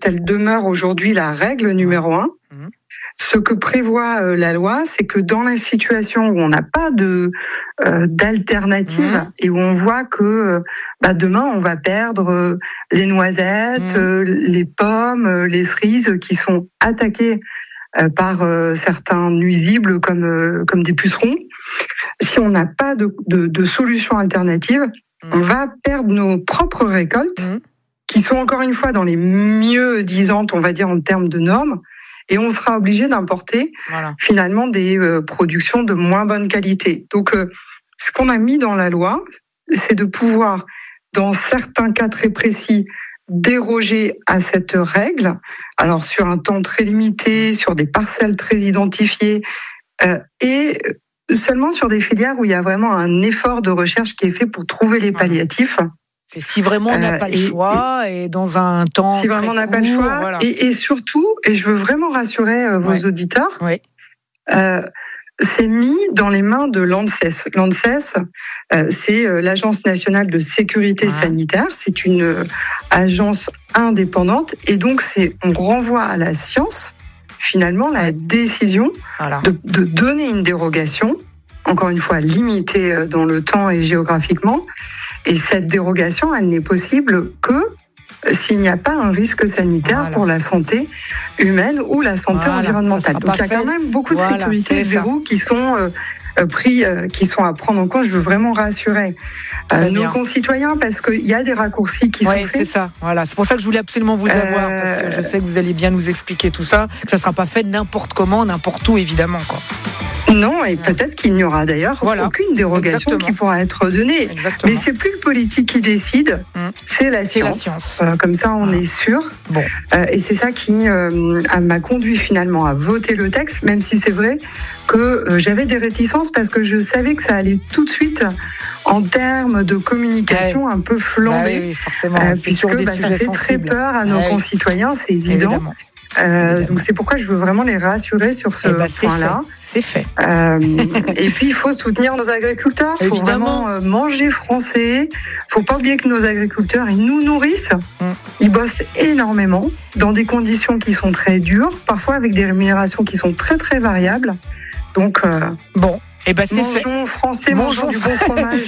reste, elle demeure aujourd'hui la règle numéro 1. Ce que prévoit la loi, c'est que dans la situation où on n'a pas d'alternative et où on voit que demain on va perdre les noisettes, les pommes, les cerises qui sont attaquées par certains nuisibles comme des pucerons. Si on n'a pas de solution alternative, on va perdre nos propres récoltes qui sont encore une fois dans les mieux disantes, on va dire en termes de normes. Et on sera obligé d'importer finalement des productions de moins bonne qualité. Donc, ce qu'on a mis dans la loi, c'est de pouvoir, dans certains cas très précis, déroger à cette règle. Alors, sur un temps très limité, sur des parcelles très identifiées, et seulement sur des filières où il y a vraiment un effort de recherche qui est fait pour trouver les palliatifs. C'est si vraiment on n'a pas le choix et dans un temps si vraiment on n'a pas le choix et surtout, et je veux vraiment rassurer vos auditeurs, c'est mis dans les mains de l'ANSES. L'ANSES, c'est l'Agence nationale de sécurité sanitaire. C'est une agence indépendante et donc on renvoie à la science finalement la décision de donner une dérogation, encore une fois limitée dans le temps et géographiquement. Et cette dérogation, elle n'est possible que s'il n'y a pas un risque sanitaire pour la santé humaine ou la santé environnementale. Donc il y a quand même beaucoup de sécurité verrous qui sont qui sont à prendre en compte. Je veux vraiment rassurer nos concitoyens parce qu'il y a des raccourcis qui sont faits. C'est ça. Voilà, c'est pour ça que je voulais absolument vous avoir parce que je sais que vous allez bien nous expliquer tout ça. Que ça ne sera pas fait n'importe comment, n'importe où, évidemment, quoi. Non, et peut-être qu'il n'y aura d'ailleurs aucune dérogation qui pourra être donnée. Mais c'est plus le politique qui décide, c'est la science. Comme ça, on est sûr. Bon. Et c'est ça qui m'a conduit finalement à voter le texte, même si c'est vrai que j'avais des réticences parce que je savais que ça allait tout de suite en termes de communication un peu flamber. Oui, forcément. Puisque ça fait très peur à nos concitoyens, c'est évident. Évidemment. Donc c'est pourquoi je veux vraiment les rassurer sur ce point-là. C'est fait. Et puis il faut soutenir nos agriculteurs. Il faut vraiment manger français. Il faut pas oublier que nos agriculteurs ils nous nourrissent. Ils bossent énormément dans des conditions qui sont très dures, parfois avec des rémunérations qui sont très très variables. Donc bon. C'est mangeons français, mangeons du bon fromage,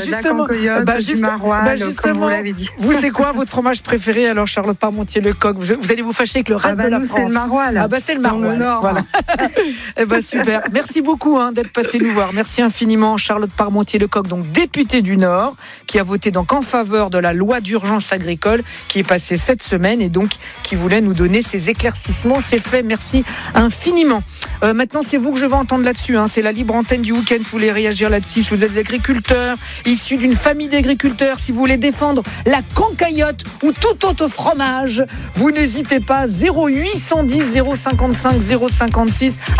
du maroilles, comme vous l'avez dit. Vous, c'est quoi votre fromage préféré alors, Charlotte Parmentier-Lecoq? Vous allez vous fâcher avec le reste de la France. C'est le maroilles. C'est le maroilles. Voilà. Super. Merci beaucoup d'être passé nous voir. Merci infiniment, Charlotte Parmentier-Lecoq, donc députée du Nord, qui a voté donc en faveur de la loi d'urgence agricole qui est passée cette semaine et donc qui voulait nous donner ses éclaircissements. C'est fait. Merci infiniment. Maintenant, c'est vous que je veux entendre là-dessus. C'est la libre antenne du week-end, si vous voulez réagir là-dessus, si vous êtes agriculteur, issu d'une famille d'agriculteurs, si vous voulez défendre la cancaillotte ou tout autre fromage, vous n'hésitez pas, 0810 055 056.